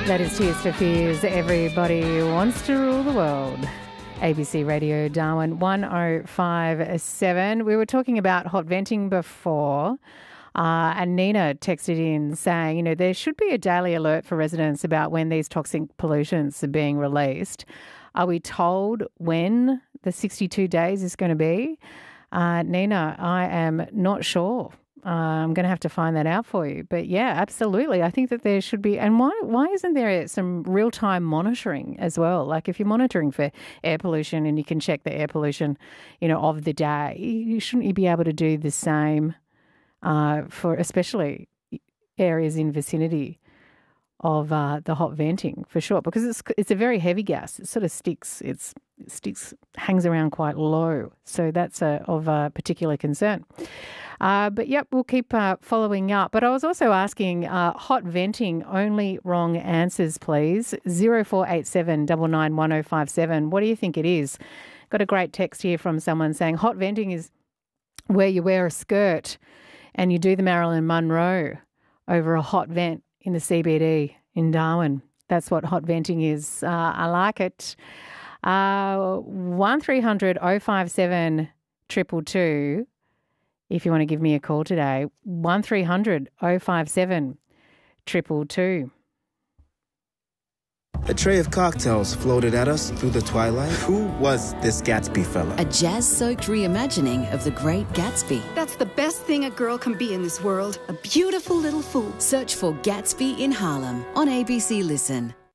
That is Tears for Fears. Everybody wants to rule the world. ABC Radio Darwin 1057. We were talking about hot venting before, and Nina texted in saying, there should be a daily alert for residents about when these toxic pollutants are being released. Are we told when the 62 days is going to be? Nina, I am not sure. I'm going to have to find that out for you. But yeah, absolutely. I think that there should be. And why isn't there some real-time monitoring as well? Like if you're monitoring for air pollution and you can check the air pollution, of the day, shouldn't you be able to do the same for especially areas in vicinity of the hot venting, for sure, because it's a very heavy gas. It sort of sticks. It hangs around quite low. So that's of particular concern. But yep, we'll keep following up. But I was also asking hot venting, only wrong answers, please. 0487 99 1057. What do you think it is? Got a great text here from someone saying hot venting is where you wear a skirt and you do the Marilyn Monroe over a hot vent in the CBD in Darwin. That's what hot venting is. I like it. 1300 057 222. If you want to give me a call today, 1300 057 222. A tray of cocktails floated at us through the twilight. Who was this Gatsby fella? A jazz-soaked reimagining of The Great Gatsby. That's the best thing a girl can be in this world. A beautiful little fool. Search for Gatsby in Harlem on ABC Listen.